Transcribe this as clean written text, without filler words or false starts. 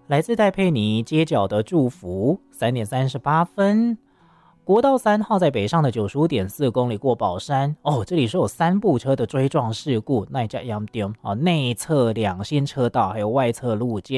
来自戴佩妮街角的祝福，3:38。国道3号在北上的95.4公里过宝山，这里是有3部车的追撞事故，那一家严重内侧2线车道还有外侧路肩。